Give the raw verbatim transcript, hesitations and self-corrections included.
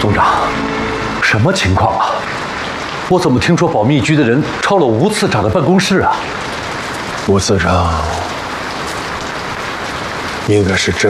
总长，什么情况啊？我怎么听说保密局的人抄了吴次长的办公室啊？ 吴次长应该是真